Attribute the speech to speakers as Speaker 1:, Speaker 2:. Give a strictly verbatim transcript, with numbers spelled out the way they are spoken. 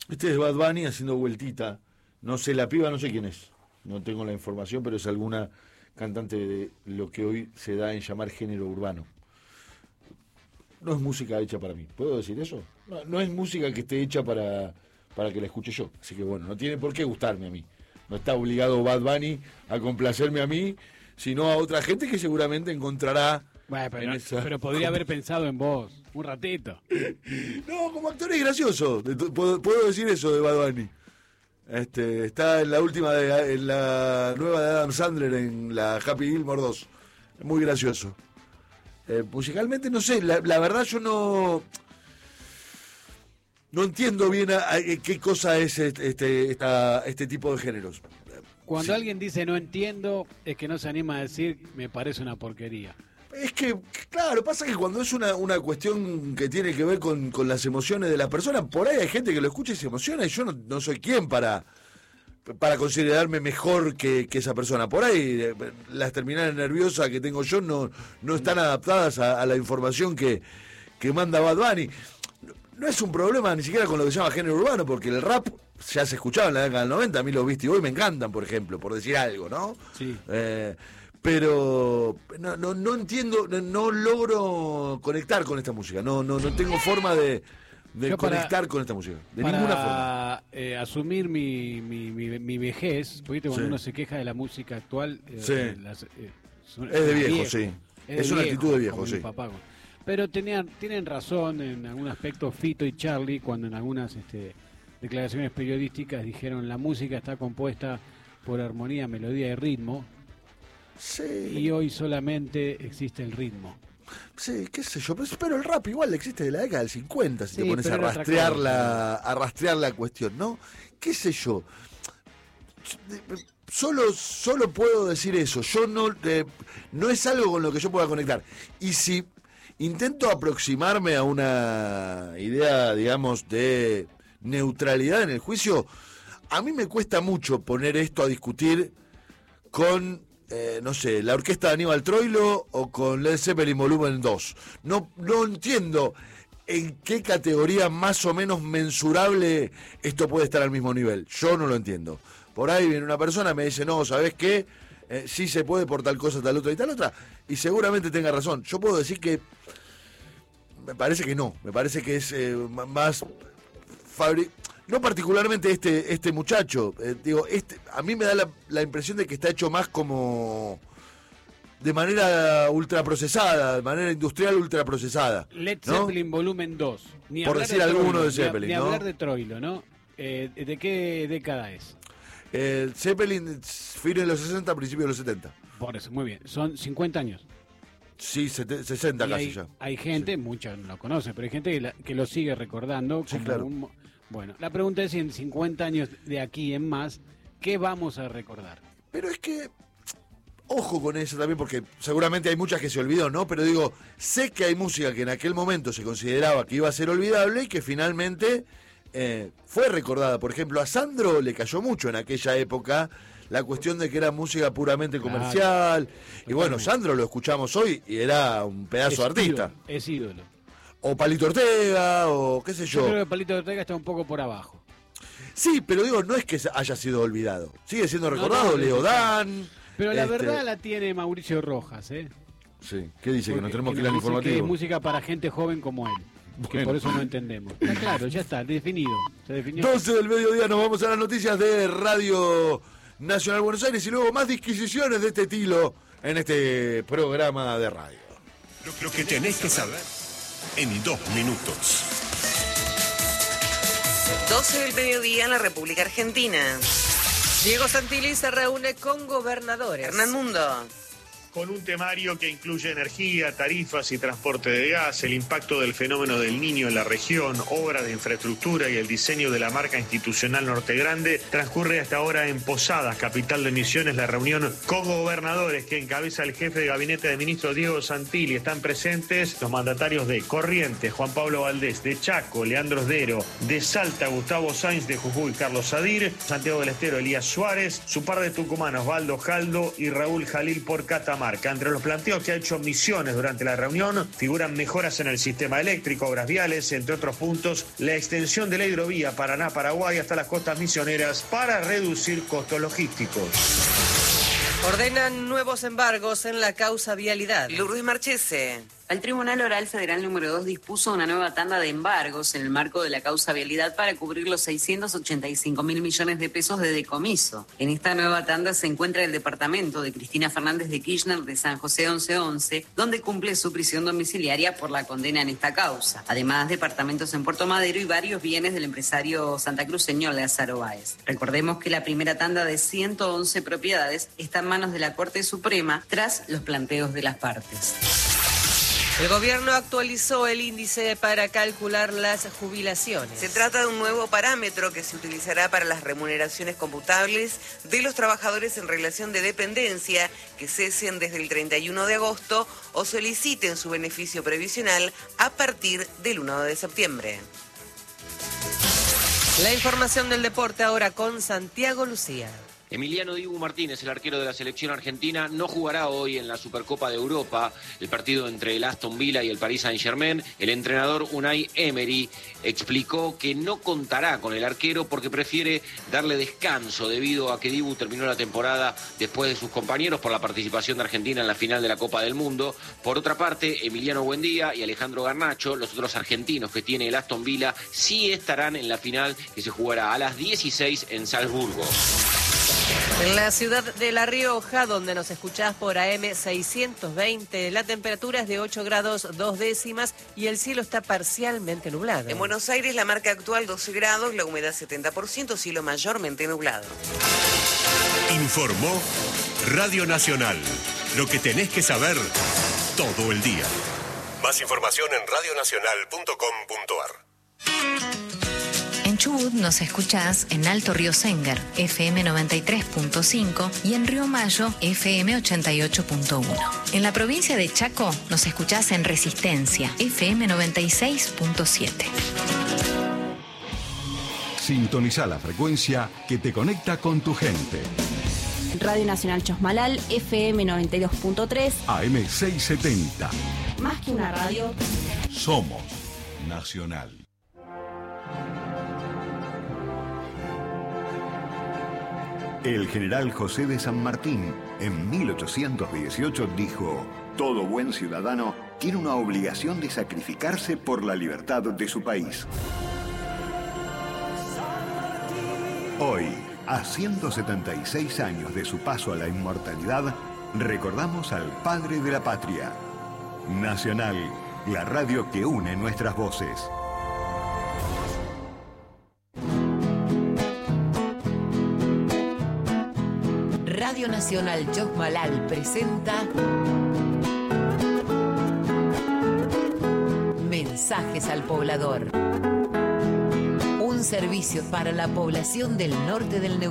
Speaker 1: Este es Bad Bunny haciendo vueltita. No sé, la piba no sé quién es. No tengo la información, pero es alguna cantante de lo que hoy se da en llamar género urbano. No es música hecha para mí. ¿Puedo decir eso? No, no es música que esté hecha para, para que la escuche yo. Así que bueno, no tiene por qué gustarme a mí. No está obligado Bad Bunny a complacerme a mí, sino a otra gente que seguramente encontrará...
Speaker 2: Bueno, pero, no, pero podría haber pensado en vos un ratito.
Speaker 1: No, como actor es gracioso. Puedo, puedo decir eso de Bad Bunny. Este, está en la última, de, en la nueva de Adam Sandler, en la Happy Gilmore dos. Muy gracioso. Eh, musicalmente, no sé, la, la verdad yo no... No entiendo bien a, a, qué cosa es este, esta, este tipo de géneros.
Speaker 2: Cuando
Speaker 1: sí.
Speaker 2: alguien dice no entiendo, es que no se anima a decir me parece una porquería.
Speaker 1: Es que, claro, pasa que cuando es una, una cuestión que tiene que ver con, con las emociones de la persona, por ahí hay gente que lo escucha y se emociona, y yo no, no soy quien para, para considerarme mejor que, que esa persona. Por ahí eh, las terminales nerviosas que tengo yo no, no están adaptadas a, a la información que, que manda Bad Bunny. No es un problema ni siquiera con lo que se llama género urbano, porque el rap ya se escuchaba en la década del noventa, a mí los Beastie Boys me encantan, por ejemplo, por decir algo, ¿no?
Speaker 2: Sí.
Speaker 1: Eh, pero no, no, no entiendo, no, no logro conectar con esta música, no, no, no tengo forma de, de conectar para, con esta música, de
Speaker 2: para,
Speaker 1: ninguna forma.
Speaker 2: Eh, asumir mi, mi, mi, mi vejez, porque cuando
Speaker 1: sí.
Speaker 2: uno se queja de la música actual, eh,
Speaker 1: sí.
Speaker 2: las, eh, son,
Speaker 1: es de viejo, viejo, sí.
Speaker 2: Es,
Speaker 1: es
Speaker 2: de
Speaker 1: una
Speaker 2: viejo,
Speaker 1: actitud de viejo,
Speaker 2: como
Speaker 1: sí.
Speaker 2: Mi papá. Pero tenían, tienen razón en algún aspecto Fito y Charlie cuando en algunas este, declaraciones periodísticas dijeron la música está compuesta por armonía, melodía y ritmo.
Speaker 1: Sí.
Speaker 2: Y hoy solamente existe el ritmo.
Speaker 1: Sí, qué sé yo, pero el rap igual existe de la década del cincuenta, si sí, te pones a rastrear, la, a rastrear la cuestión, ¿no? ¿Qué sé yo? Solo, solo puedo decir eso, yo no, eh, no es algo con lo que yo pueda conectar. Y si intento aproximarme a una idea, digamos, de neutralidad en el juicio, a mí me cuesta mucho poner esto a discutir con... Eh, no sé, la orquesta de Aníbal Troilo o con Led Zeppelin Volumen dos. No, no entiendo en qué categoría más o menos mensurable esto puede estar al mismo nivel. Yo no lo entiendo. Por ahí viene una persona y me dice, no, ¿sabés qué? Eh, sí se puede por tal cosa, tal otra y tal otra. Y seguramente tenga razón. Yo puedo decir que me parece que no. Me parece que es eh, más... Fabri- No particularmente este este muchacho, eh, digo, este a mí me da la, la impresión de que está hecho más como de manera ultraprocesada, de manera industrial ultraprocesada.
Speaker 2: Led
Speaker 1: ¿no?
Speaker 2: Zeppelin volumen dos. Ni
Speaker 1: Por decir de alguno de Zeppelin,
Speaker 2: ni,
Speaker 1: ¿no?
Speaker 2: Ni hablar de Troilo, ¿no? Eh, ¿De qué década es?
Speaker 1: Eh, Zeppelin, fin de los sesenta, principios de los setenta.
Speaker 2: Por eso, muy bien. Son cincuenta años.
Speaker 1: Sí, sesenta
Speaker 2: y
Speaker 1: casi
Speaker 2: hay,
Speaker 1: ya.
Speaker 2: Hay gente,
Speaker 1: sí.
Speaker 2: Mucha no lo conoce, pero hay gente que, la, que lo sigue recordando.
Speaker 1: Sí,
Speaker 2: como
Speaker 1: claro.
Speaker 2: un, bueno, la pregunta es si en cincuenta años de aquí en más, ¿qué vamos a recordar?
Speaker 1: Pero es que, ojo con eso también, porque seguramente hay muchas que se olvidó, ¿no? Pero digo, sé que hay música que en aquel momento se consideraba que iba a ser olvidable y que finalmente eh, fue recordada. Por ejemplo, a Sandro le cayó mucho en aquella época la cuestión de que era música puramente comercial. Claro, y bueno, Sandro lo escuchamos hoy y era un pedazo
Speaker 2: es
Speaker 1: de artista.
Speaker 2: Ídolo, es ídolo.
Speaker 1: O Palito Ortega, o qué sé yo.
Speaker 2: Yo creo que Palito Ortega está un poco por abajo.
Speaker 1: Sí, pero digo, no es que haya sido olvidado. Sigue siendo recordado,
Speaker 2: no, no,
Speaker 1: Leodán.
Speaker 2: Pero la
Speaker 1: este...
Speaker 2: verdad la tiene Mauricio Rojas, ¿eh?
Speaker 1: Sí, ¿qué dice? Porque, que nos tenemos que ir al
Speaker 2: informativo. Que es
Speaker 1: informativo.
Speaker 2: música para gente joven como él. Bueno. Que por eso no entendemos. Está claro, ya está, definido. Se definió.
Speaker 1: doce del mediodía nos vamos a las noticias de Radio Nacional Buenos Aires y luego más disquisiciones de este estilo en este programa de radio.
Speaker 3: Lo, lo que tenés que saber en dos minutos.
Speaker 4: doce del mediodía en la República Argentina.
Speaker 5: Diego Santilli se reúne con gobernadores.
Speaker 4: Hernán Mundo.
Speaker 6: Con un temario que incluye energía, tarifas y transporte de gas, el impacto del fenómeno del Niño en la región, obras de infraestructura y el diseño de la marca institucional Norte Grande, transcurre hasta ahora en Posadas, capital de Misiones, la reunión con gobernadores que encabeza el jefe de gabinete de ministros Diego Santilli. Están presentes los mandatarios de Corrientes, Juan Pablo Valdés, de Chaco, Leandro Sdero, de Salta, Gustavo Sainz, de Jujuy, Carlos Sadir, Santiago del Estero, Elías Suárez, su par de tucumanos, Osvaldo Jaldo y Raúl Jalil por Catamarca. marca. Entre los planteos que ha hecho Misiones durante la reunión figuran mejoras en el sistema eléctrico, obras viales, entre otros puntos, la extensión de la hidrovía Paraná-Paraguay hasta las costas misioneras para reducir costos logísticos.
Speaker 5: Ordenan nuevos embargos en la causa vialidad.
Speaker 4: Lourdes Marchese.
Speaker 7: El Tribunal Oral Federal número dos dispuso una nueva tanda de embargos en el marco de la causa vialidad para cubrir los seiscientos ochenta y cinco mil millones de pesos de decomiso. En esta nueva tanda se encuentra el departamento de Cristina Fernández de Kirchner de San José once once, donde cumple su prisión domiciliaria por la condena en esta causa. Además, departamentos en Puerto Madero y varios bienes del empresario santacruceño Lázaro Báez. Recordemos que la primera tanda de ciento once propiedades está en manos de la Corte Suprema tras los planteos de las partes.
Speaker 5: El gobierno actualizó el índice para calcular las jubilaciones.
Speaker 4: Se trata de un nuevo parámetro que se utilizará para las remuneraciones computables de los trabajadores en relación de dependencia que cesen desde el treinta y uno de agosto o soliciten su beneficio previsional a partir del uno de septiembre.
Speaker 5: La información del deporte ahora con Santiago Lucía.
Speaker 8: Emiliano Dibu Martínez, el arquero de la selección argentina, no jugará hoy en la Supercopa de Europa, el partido entre el Aston Villa y el Paris Saint-Germain. El entrenador Unai Emery explicó que no contará con el arquero porque prefiere darle descanso debido a que Dibu terminó la temporada después de sus compañeros por la participación de Argentina en la final de la Copa del Mundo. Por otra parte, Emiliano Buendía y Alejandro Garnacho, los otros argentinos que tiene el Aston Villa, sí estarán en la final que se jugará a las dieciséis en Salzburgo.
Speaker 5: En la ciudad de La Rioja, donde nos escuchás por A M seiscientos veinte, la temperatura es de ocho grados dos décimas y el cielo está parcialmente nublado.
Speaker 4: En Buenos Aires la marca actual doce grados, la humedad setenta por ciento, cielo mayormente nublado.
Speaker 3: Informó Radio Nacional. Lo que tenés que saber todo el día. Más información en radio nacional punto com punto a r.
Speaker 9: En Chubut nos escuchás en Alto Río Sengar, F M noventa y tres punto cinco y en Río Mayo, F M ochenta y ocho punto uno. En la provincia de Chaco nos escuchás en Resistencia, F M noventa y seis punto siete.
Speaker 10: Sintoniza la frecuencia que te conecta con tu gente.
Speaker 11: Radio Nacional Chosmalal, F M noventa y dos punto tres.
Speaker 10: A M seiscientos setenta.
Speaker 11: Más que una radio,
Speaker 10: somos Nacional. El general José de San Martín, en mil ochocientos dieciocho, dijo: todo buen ciudadano tiene una obligación de sacrificarse por la libertad de su país. Hoy, a ciento setenta y seis años de su paso a la inmortalidad, recordamos al padre de la patria. Nacional, la radio que une nuestras voces.
Speaker 12: Radio Nacional Chosmalal presenta Mensajes al Poblador. Un servicio para la población del norte del Neuquén.